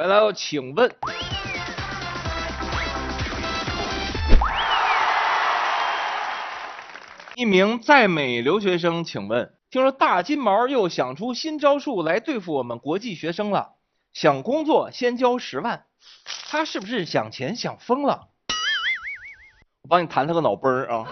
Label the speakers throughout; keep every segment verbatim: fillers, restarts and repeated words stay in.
Speaker 1: 来了，请问，一名在美留学生，请问，听说大金毛又想出新招数来对付我们国际学生了，想工作先交十万，他是不是想钱想疯了？我帮你弹他个脑崩啊！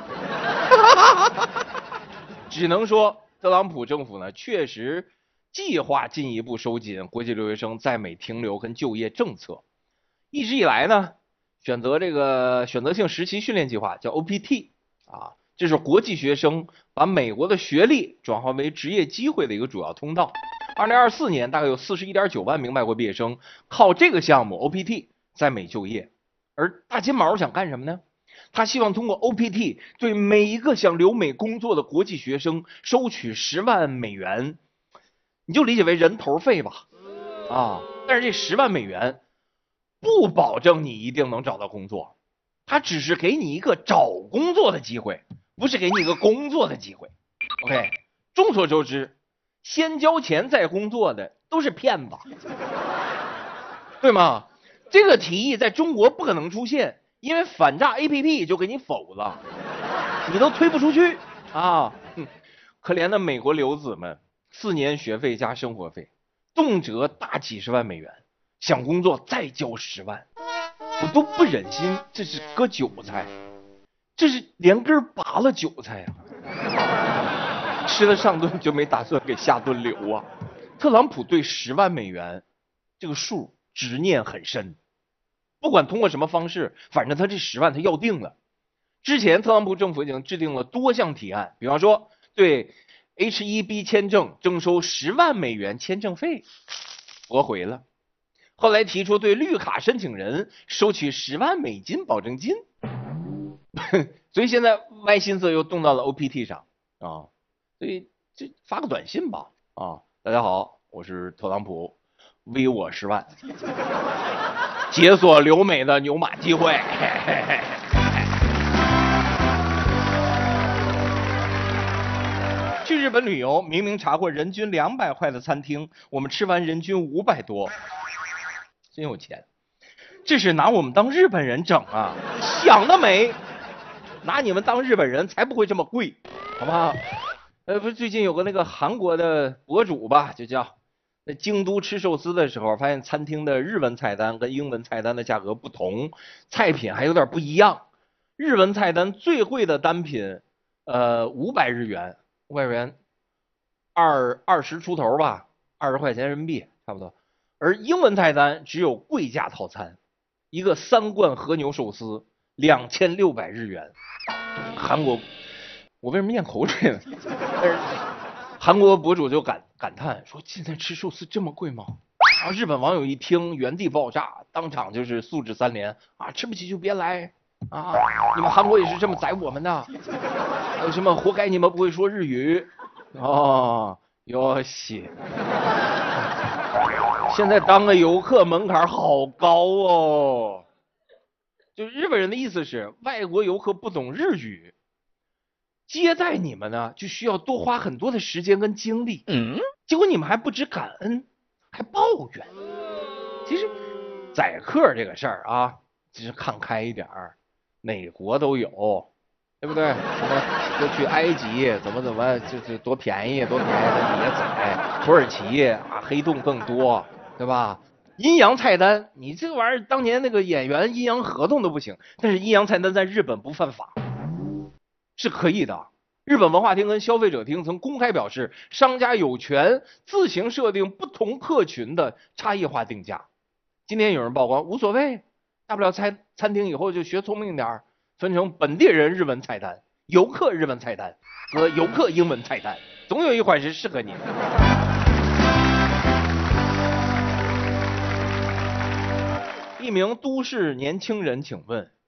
Speaker 1: 只能说特朗普政府呢，确实计划进一步收紧国际留学生在美停留跟就业政策。一直以来呢，选择这个选择性实习训练计划叫 O P T 啊，这是国际学生把美国的学历转化为职业机会的一个主要通道。二零二四年大概有 四十一点九万名外国毕业生靠这个项目 O P T 在美就业。而大金毛想干什么呢？他希望通过 O P T 对每一个想留美工作的国际学生收取十万美元，你就理解为人头费吧，啊！但是这十万美元不保证你一定能找到工作，它只是给你一个找工作的机会，不是给你一个工作的机会。OK， 众所周知，先交钱再工作的都是骗子，对吗？这个提议在中国不可能出现。因为反诈 A P P 就给你否了，你都推不出去啊！哼，可怜的美国留子们，四年学费加生活费，动辄大几十万美元，想工作再交十万，我都不忍心，这是割韭菜，这是连根拔了韭菜啊！吃了上顿就没打算给下顿留啊！特朗普对十万美元这个数执念很深。不管通过什么方式，反正他这十万他要定了。之前特朗普政府已经制定了多项提案，比方说对 H 一 B 签证征收十万美元签证费，驳回了。后来提出对绿卡申请人收取十万美金保证金，所以现在歪心思又动到了 O P T 上啊。所以这发个短信吧啊，大家好，我是特朗普，微我十万。解锁留美的牛马机会。去日本旅游，明明查过人均两百块的餐厅，我们吃完人均五百多，真有钱。这是拿我们当日本人整啊！想得美，拿你们当日本人才不会这么贵，好不好？呃，不是最近有个那个韩国的博主吧，就叫。在京都吃寿司的时候，发现餐厅的日文菜单跟英文菜单的价格不同，菜品还有点不一样。日文菜单最贵的单品，呃，五百日元，五百日元，二二十出头吧，二十块钱人民币差不多。而英文菜单只有贵价套餐，一个三罐和牛寿司，两千六百日元。韩国，我为什么咽口水呢？但是韩国博主就感感叹说：“现在吃寿司这么贵吗？”然后日本网友一听，原地爆炸，当场就是素质三连啊！吃不起就别来啊！你们韩国也是这么宰我们的？还有什么活该你们不会说日语哦？哟西！现在当个游客门槛好高哦。就日本人的意思是，外国游客不懂日语。接待你们呢，就需要多花很多的时间跟精力，嗯，结果你们还不知感恩，还抱怨。其实宰客这个事儿啊，其实看开一点儿，哪国都有，对不对？什么就去埃及，怎么怎么就是多便宜多便宜的你也宰，土耳其啊黑洞更多，对吧？阴阳菜单，你这玩意儿当年那个演员阴阳合同都不行，但是阴阳菜单在日本不犯法。是可以的。日本文化厅跟消费者厅曾公开表示，商家有权自行设定不同客群的差异化定价。今天有人曝光，无所谓，大不了餐餐厅以后就学聪明点，分成本地人日文菜单、游客日文菜单和游客英文菜单，总有一款是适合你的。一名都市年轻人，请问，